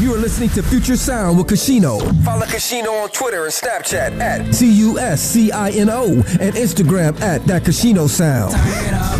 You are listening to Future Sound with Kashino. Follow Kashino on Twitter and Snapchat at Cuscino and Instagram at That Kashino Sound.